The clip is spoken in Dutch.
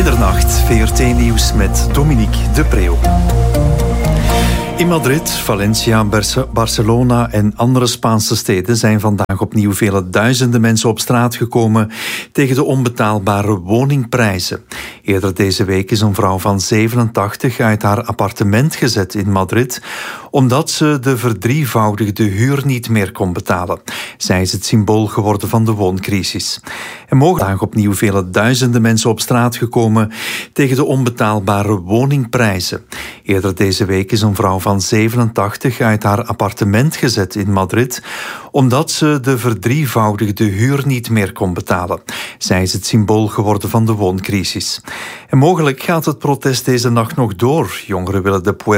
middernacht, VRT-nieuws met Dominique de Preeuw. In Madrid, Valencia, Barcelona en andere Spaanse steden zijn vandaag opnieuw vele duizenden mensen op straat gekomen tegen de onbetaalbare woningprijzen. Eerder deze week is een vrouw van 87 uit haar appartement gezet in Madrid omdat ze de verdrievoudigde huur niet meer kon betalen. Zij is het symbool geworden van de wooncrisis. Er mogen vandaag opnieuw vele duizenden mensen op straat gekomen tegen de onbetaalbare woningprijzen. Eerder deze week is een vrouw van 87 uit haar appartement gezet in Madrid omdat ze de verdrievoudigde huur niet meer kon betalen. Zij is het symbool geworden van de wooncrisis. En mogelijk gaat het protest deze nacht nog door. Jongeren willen de